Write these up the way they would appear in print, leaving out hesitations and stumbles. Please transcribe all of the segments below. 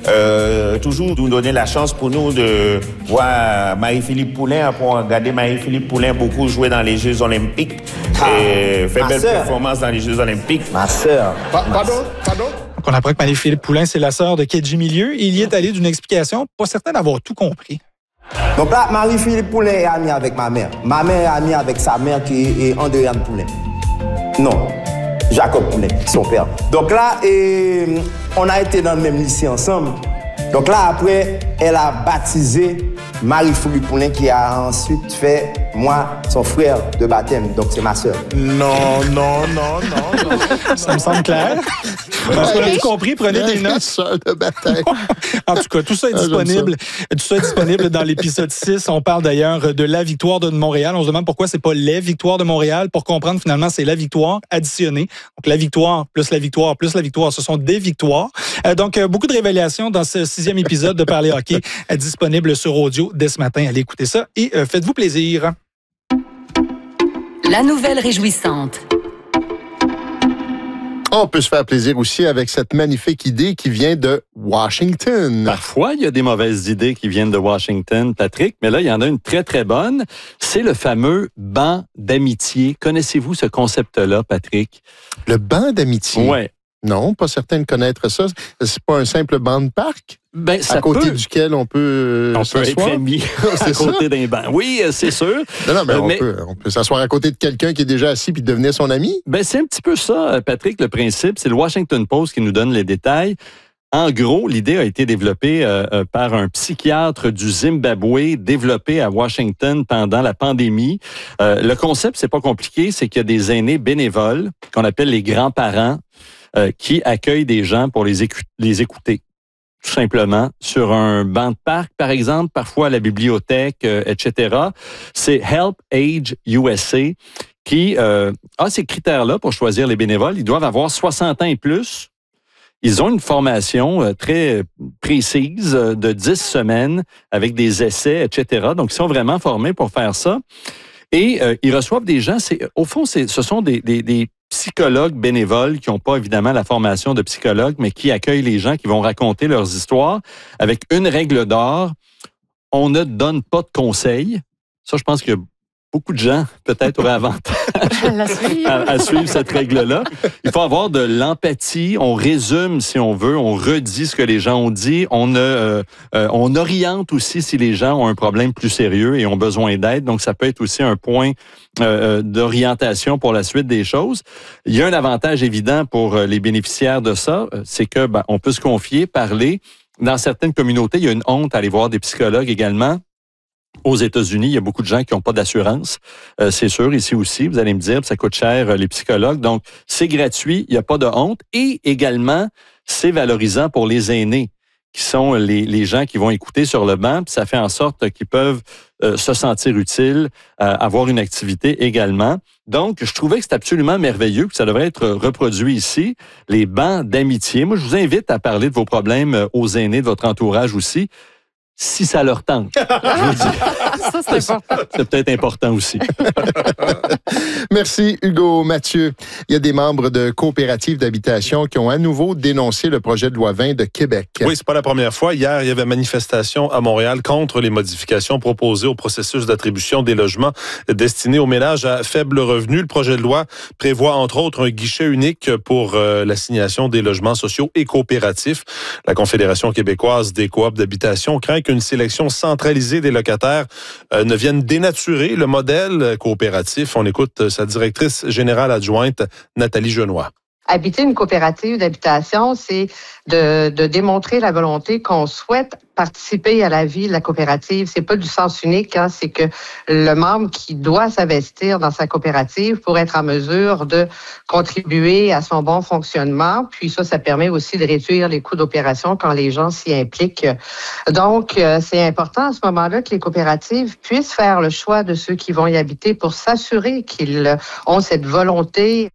toujours nous donner la chance pour nous de voir Marie-Philippe Poulin, pour regarder Marie-Philippe Poulin beaucoup jouer dans les Jeux Olympiques et faire belle performance dans les Jeux Olympiques. Ma sœur. Pardon? On apprend que Marie-Philippe Poulin, c'est la sœur de Kedji Milieu. Il y est allé d'une explication, pas certain d'avoir tout compris. Donc là, Marie-Philippe Poulin est amie avec ma mère. Ma mère est amie avec sa mère qui est Andréane Poulin. Non, Jacob Poulin, son père. Donc là, on a été dans le même lycée ensemble. Donc là, après, elle a baptisé Marie-Philippe Poulin qui a ensuite fait, moi, son frère de baptême. Donc c'est ma sœur. Non. Ça me semble clair. Parce qu'on a tout compris, prenez des notes. Sœur de baptême. En tout cas, tout ça est disponible. Tout ça est disponible dans l'épisode 6. On parle d'ailleurs de la victoire de Montréal. On se demande pourquoi c'est pas les victoires de Montréal. Pour comprendre, finalement, c'est la victoire additionnée. Donc, la victoire, plus la victoire, plus la victoire, ce sont des victoires. Donc, beaucoup de révélations dans ce 6e épisode de Parler hockey, disponible sur audio dès ce matin. Allez écouter ça et faites-vous plaisir. La nouvelle réjouissante. On peut se faire plaisir aussi avec cette magnifique idée qui vient de Washington. Parfois, il y a des mauvaises idées qui viennent de Washington, Patrick, mais là, il y en a une très, très bonne. C'est le fameux banc d'amitié. Connaissez-vous ce concept-là, Patrick? Le banc d'amitié? Oui. Non, pas certain de connaître ça. C'est pas un simple banc de parc? Ben, ça à côté peut. duquel on peut être ami à côté d'un banc. Oui, c'est sûr. Non, mais on peut s'asseoir à côté de quelqu'un qui est déjà assis puis devenir son ami. Ben, c'est un petit peu ça, Patrick, le principe. C'est le Washington Post qui nous donne les détails. En gros, l'idée a été développée par un psychiatre du Zimbabwe, développé à Washington pendant la pandémie. Le concept, c'est pas compliqué, c'est qu'il y a des aînés bénévoles, qu'on appelle les grands-parents, qui accueillent des gens pour les écouter. Tout simplement, sur un banc de parc, par exemple, parfois à la bibliothèque, etc. C'est Help Age USA qui a ces critères-là pour choisir les bénévoles. Ils doivent avoir 60 ans et plus. Ils ont une formation très précise de 10 semaines avec des essais, etc. Donc, ils sont vraiment formés pour faire ça. Et ils reçoivent des gens. Au fond, ce sont des psychologues bénévoles qui n'ont pas évidemment la formation de psychologue, mais qui accueillent les gens qui vont raconter leurs histoires avec une règle d'or. On ne donne pas de conseils. Ça, je pense que beaucoup de gens, peut-être, auraient avantage à suivre cette règle-là. Il faut avoir de l'empathie. On résume, si on veut. On redit ce que les gens ont dit. On oriente aussi si les gens ont un problème plus sérieux et ont besoin d'aide. Donc, ça peut être aussi un point d'orientation pour la suite des choses. Il y a un avantage évident pour les bénéficiaires de ça, c'est que on peut se confier, parler. Dans certaines communautés, il y a une honte à aller voir des psychologues également. Aux États-Unis, il y a beaucoup de gens qui n'ont pas d'assurance. C'est sûr, ici aussi, vous allez me dire, ça coûte cher, les psychologues. Donc, c'est gratuit, il n'y a pas de honte. Et également, c'est valorisant pour les aînés, qui sont les gens qui vont écouter sur le banc. Puis ça fait en sorte qu'ils peuvent se sentir utiles, avoir une activité également. Donc, je trouvais que c'était absolument merveilleux, que ça devrait être reproduit ici. Les bancs d'amitié. Moi, je vous invite à parler de vos problèmes aux aînés de votre entourage aussi. Si ça leur tente. Je veux dire. Ça, c'est important. C'est peut-être important aussi. Merci, Hugo Mathieu. Il y a des membres de coopératives d'habitation qui ont à nouveau dénoncé le projet de loi 20 de Québec. Oui, c'est pas la première fois. Hier, il y avait manifestation à Montréal contre les modifications proposées au processus d'attribution des logements destinés aux ménages à faible revenu. Le projet de loi prévoit, entre autres, un guichet unique pour l'assignation des logements sociaux et coopératifs. La Confédération québécoise des coops d'habitation craint qu'une sélection centralisée des locataires ne vienne dénaturer le modèle coopératif. On écoute sa directrice générale adjointe, Nathalie Genois. Habiter une coopérative d'habitation, c'est de démontrer la volonté qu'on souhaite participer à la vie de la coopérative. C'est pas du sens unique, hein, c'est que le membre qui doit s'investir dans sa coopérative pour être en mesure de contribuer à son bon fonctionnement. Puis ça permet aussi de réduire les coûts d'opération quand les gens s'y impliquent. Donc, c'est important à ce moment-là que les coopératives puissent faire le choix de ceux qui vont y habiter pour s'assurer qu'ils ont cette volonté.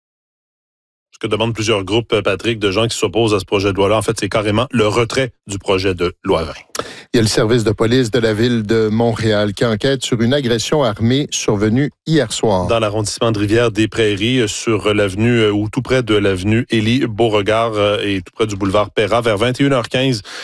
Ce que demandent plusieurs groupes, Patrick, de gens qui s'opposent à ce projet de loi-là, en fait, c'est carrément le retrait du projet de loi 20. Il y a le service de police de la ville de Montréal qui enquête sur une agression armée survenue hier soir. Dans l'arrondissement de Rivière-des-Prairies, sur l'avenue ou tout près de l'avenue Élie-Beauregard et tout près du boulevard Perra, vers 21h15,